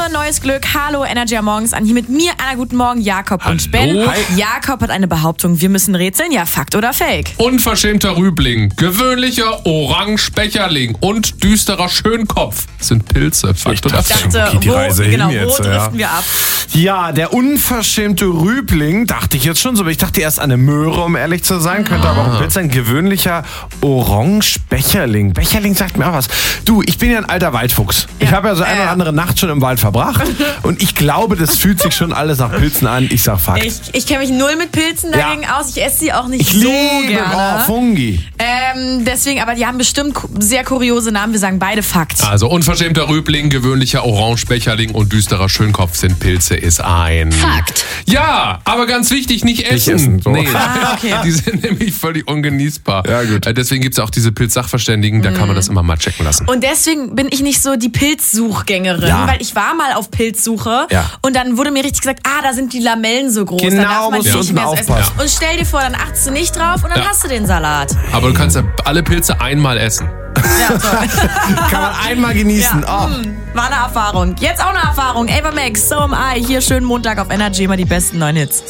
Woche, neues Glück. Hallo, Energy am Morgens an. Hier mit mir, Anna, guten Morgen, Jakob und Ben. Hi. Jakob hat eine Behauptung, wir müssen rätseln. Ja, Fakt oder Fake? Unverschämter Rübling, gewöhnlicher Orange-Becherling und düsterer Schönkopf sind Pilze. Fakt oder Ich Fake? dachte, geht die Reise hin wo jetzt, driften wir ab? Ja, der unverschämte Rübling, dachte ich jetzt schon so, aber ich dachte erst an eine Möhre, um ehrlich zu sein, könnte aber auch ein Pilz sein. Gewöhnlicher Orange-Becherling. Becherling sagt mir auch was. Du, ich bin ja ein alter Waldfuchs. Ich habe ja so eine oder andere Nacht schon im Wald verbracht und ich glaube, das fühlt sich schon alles nach Pilzen an. Ich sag Fakt. Ich kenne mich null mit Pilzen dagegen aus. Ich esse sie auch nicht Ich so liebe gerne. Fungi. Deswegen, aber die haben bestimmt sehr kuriose Namen. Wir sagen beide Fakt. Also unverschämter Rübling, gewöhnlicher Orange-Becherling und düsterer Schönkopf sind Pilze, ist ein Fakt. Ja, aber ganz wichtig, nicht essen. essen, so. Nee, Okay. die sind nämlich völlig ungenießbar. Ja, gut. Deswegen gibt es auch diese Pilzsachverständigen, da kann man das immer mal checken lassen. Und deswegen bin ich nicht so die Pilzsuchgängerin, Ja. weil ich war mal auf Pilzsuche Ja. und dann wurde mir richtig gesagt, da sind die Lamellen so groß, Genau, dann darf man musst du nicht unten mehr essen. aufpassen. Und stell dir vor, dann achtest du nicht drauf und dann Ja. hast du den Salat. Aber du kannst ja alle Pilze einmal essen. Ja, toll. Kann man einmal genießen. Ja, war eine Erfahrung. Jetzt auch eine Erfahrung. Ava Max, So Am I. Hier schönen Montag auf Energy, immer die besten neuen Hits.